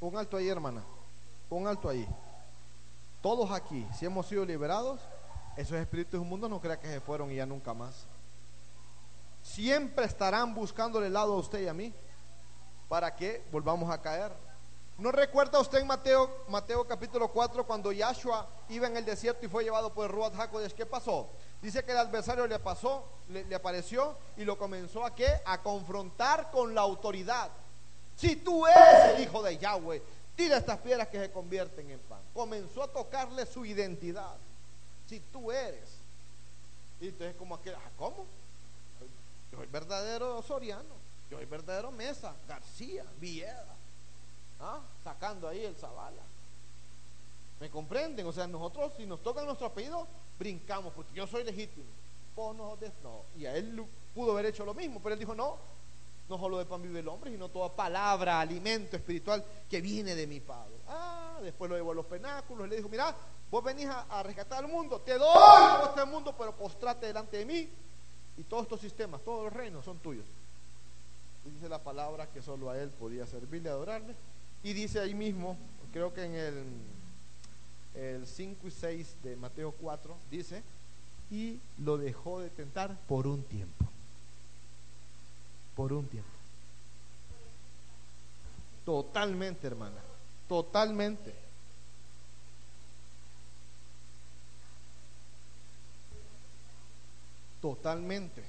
Un alto ahí, hermana. Un alto ahí. Todos aquí, si hemos sido liberados, esos espíritus inmundos no crea que se fueron y ya nunca más. Siempre estarán buscándole el lado a usted y a mí para que volvamos a caer. ¿No recuerda usted en Mateo capítulo 4 cuando Yahshua iba en el desierto y fue llevado por el Ruach HaKodesh? ¿Qué pasó? Dice que el adversario le apareció y lo comenzó ¿a qué? A confrontar con la autoridad. Si tú eres el hijo de Yahweh, tira estas piedras que se convierten en pan. Comenzó a tocarle su identidad. Si tú eres. Y entonces como aquel, ¿cómo? Yo soy verdadero Soriano, yo soy verdadero Mesa, García, Villeda, sacando ahí el Zavala. ¿Me comprenden? O sea, nosotros si nos toca nuestro apellido, brincamos, porque yo soy legítimo. Vos no. Y a él pudo haber hecho lo mismo, pero él dijo no solo de pan vive el hombre, sino toda palabra, alimento espiritual que viene de mi Padre. Después lo llevó a los penáculos y le dijo, mira, vos venís a rescatar al mundo, te doy todo este mundo, pero postrate delante de mí y todos estos sistemas, todos los reinos son tuyos. Y dice la palabra que solo a él podía servirle, adorarle. Y dice ahí mismo, creo que en el 5 y 6 de Mateo 4, dice, y lo dejó de tentar por un tiempo. Por un tiempo. Totalmente, hermana. Totalmente. Totalmente.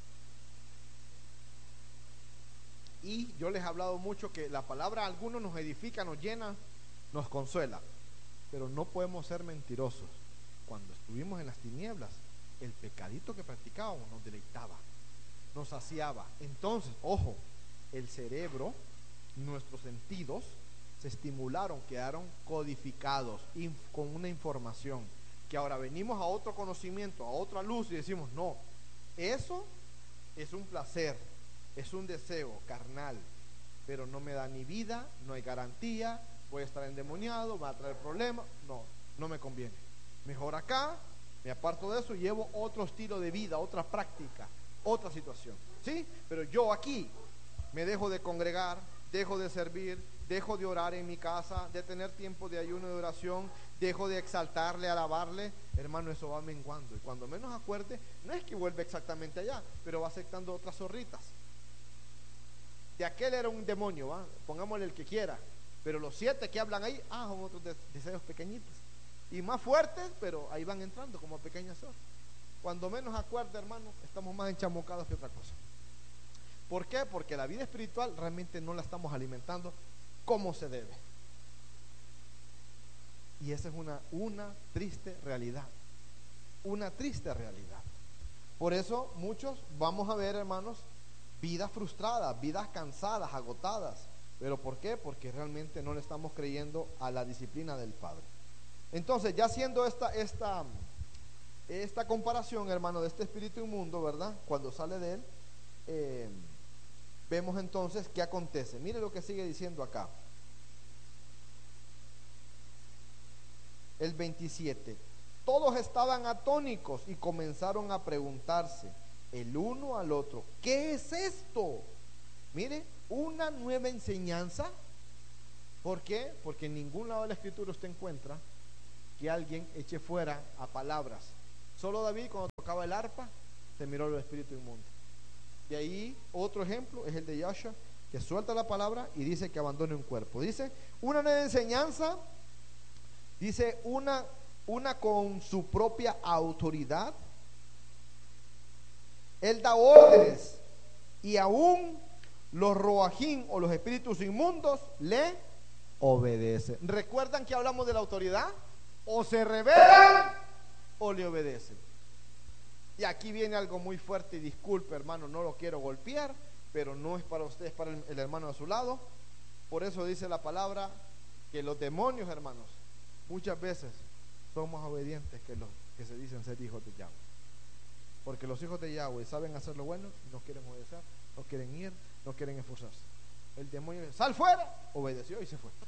Y yo les he hablado mucho que la palabra a algunos nos edifica, nos llena, nos consuela. Pero no podemos ser mentirosos. Cuando estuvimos en las tinieblas, el pecadito que practicábamos nos deleitaba, nos saciaba. Entonces, ojo, el cerebro, nuestros sentidos se estimularon, quedaron codificados con una información que ahora venimos a otro conocimiento, a otra luz y decimos, no, eso es un placer, es un deseo carnal, pero no me da ni vida, no hay garantía, voy a estar endemoniado, va a traer problemas, no me conviene. Mejor acá, me aparto de eso y llevo otro estilo de vida, otra práctica, otra situación, ¿sí? Pero yo aquí me dejo de congregar, dejo de servir, dejo de orar en mi casa, de tener tiempo de ayuno y de oración, dejo de exaltarle, alabarle, hermano, eso va menguando. Y cuando menos acuerde, no es que vuelve exactamente allá, pero va aceptando otras zorritas. De aquel era un demonio, pongámosle el que quiera, pero los 7 que hablan ahí, son otros deseos pequeñitos y más fuertes, pero ahí van entrando como pequeñas zorras. Cuando menos acuerde, hermano, estamos más enchamucados que otra cosa. ¿Por qué? Porque la vida espiritual realmente no la estamos alimentando como se debe. Y esa es una triste realidad. Una triste realidad. Por eso muchos vamos a ver, hermanos, vidas frustradas, vidas cansadas, agotadas. ¿Pero por qué? Porque realmente no le estamos creyendo a la disciplina del Padre. Entonces, ya haciendo esta comparación, hermano, de este espíritu inmundo, ¿verdad? Cuando sale de él, vemos entonces qué acontece. Mire lo que sigue diciendo acá. El 27. Todos estaban atónicos y comenzaron a preguntarse el uno al otro, ¿qué es esto? Mire, una nueva enseñanza. ¿Por qué? Porque en ningún lado de la escritura usted encuentra que alguien eche fuera a palabras. Solo David, cuando tocaba el arpa, se miró el espíritu inmundo. De ahí otro ejemplo es el de Yahshua, que suelta la palabra y dice que abandone un cuerpo. Dice una nueva enseñanza, dice una con su propia autoridad. Él da órdenes y aún los roajín o los espíritus inmundos le obedecen. ¿Recuerdan que hablamos de la autoridad? O se rebelan o le obedecen. Y aquí viene algo muy fuerte, y disculpe, hermano, no lo quiero golpear, pero no es para usted, es para el hermano a su lado. Por eso dice la palabra que los demonios, hermanos, muchas veces son más obedientes que los que se dicen ser hijos de Yahweh. Porque los hijos de Yahweh saben hacer lo bueno, no quieren obedecer, no quieren ir, no quieren esforzarse. El demonio dice, sal fuera, obedeció y se fue.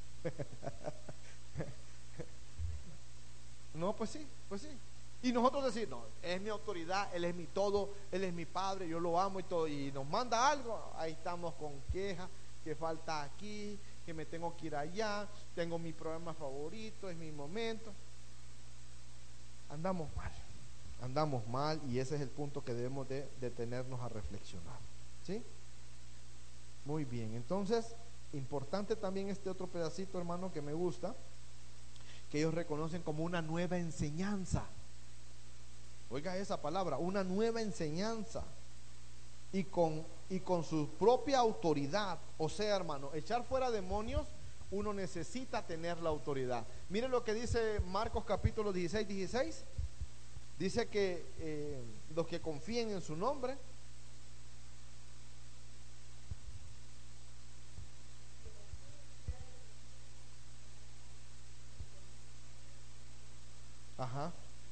No, pues sí. Y nosotros decir, no, es mi autoridad, Él es mi todo, Él es mi Padre, yo lo amo y todo. Y nos manda algo, ahí estamos con quejas, que falta aquí, que me tengo que ir allá, tengo mi programa favorito, es mi momento. Andamos mal y ese es el punto que debemos de detenernos a reflexionar. ¿Sí? Muy bien, entonces, importante también este otro pedacito, hermano, que me gusta, que ellos reconocen como una nueva enseñanza. Oiga esa palabra, una nueva enseñanza. Y con su propia autoridad. O sea, hermano, echar fuera demonios, uno necesita tener la autoridad. Miren lo que dice Marcos capítulo 16. Dice que los que confíen en su nombre, ajá,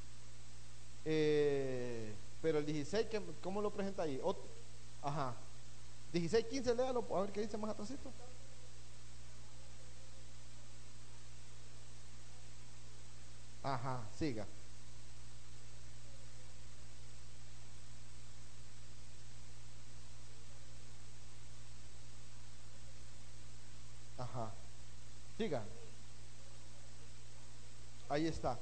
pero el 16, ¿cómo lo presenta ahí? Ajá, 16:15, léalo, a ver qué dice más atrásito. Ajá, siga. Ajá, siga. Ahí está.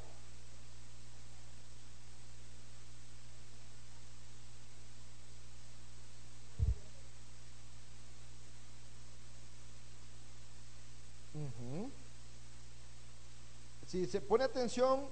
Ujú. Si se pone atención,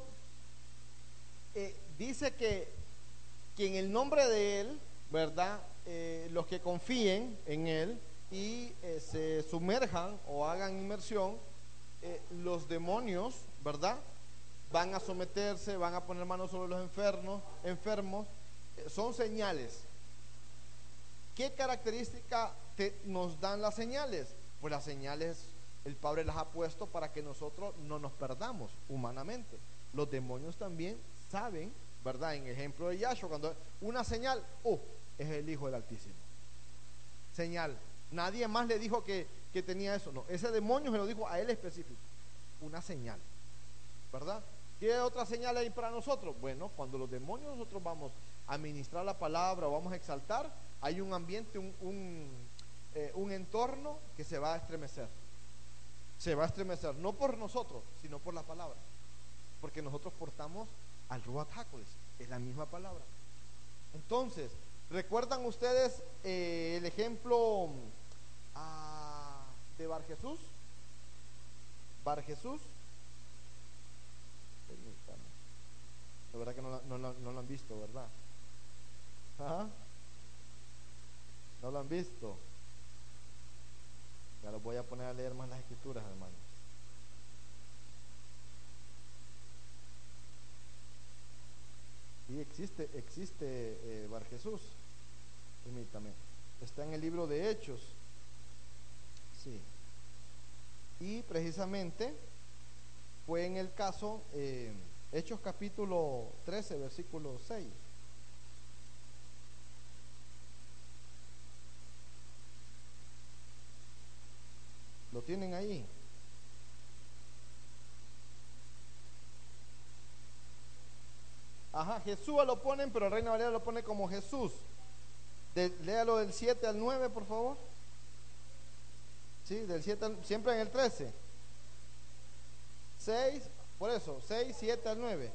dice que en el nombre de Él, ¿verdad? Los que confíen en Él y se sumerjan o hagan inmersión, los demonios, ¿verdad? Van a someterse, van a poner manos sobre los enfermos, son señales. ¿Qué característica nos dan las señales? Pues las señales el Padre las ha puesto para que nosotros no nos perdamos humanamente. Los demonios también saben, ¿verdad? En ejemplo de Yahshua, cuando una señal, es el Hijo del Altísimo. Señal. Nadie más le dijo que tenía eso. No, ese demonio se lo dijo a él específico. Una señal, ¿verdad? ¿Qué otra señal hay para nosotros? Bueno, cuando los demonios nosotros vamos a ministrar la palabra o vamos a exaltar, hay un ambiente, un entorno que se va a estremecer. Se va a estremecer, no por nosotros, sino por la palabra. Porque nosotros portamos al Ruach HaKodesh, es la misma palabra. Entonces, ¿recuerdan ustedes el ejemplo de Bar Jesús? Bar Jesús. Permítame. La verdad que no lo han visto, ¿verdad? ¿Ah? No lo han visto. Ya los voy a poner a leer más las escrituras, hermano. Sí, existe Bar Jesús. Permítame. Está en el libro de Hechos. Sí. Y precisamente fue en el caso, Hechos capítulo 13, versículo 6. ¿Lo tienen ahí? Ajá, Jesús lo ponen, pero el Reina Valera lo pone como Jesús. Léalo del 7 al 9, por favor. Sí, del 7 siempre en el 13. 6, por eso, 6, 7 al 9.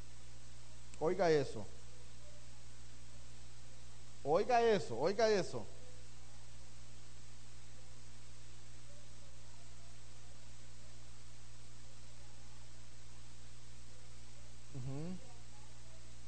Oiga eso. Oiga eso, oiga eso.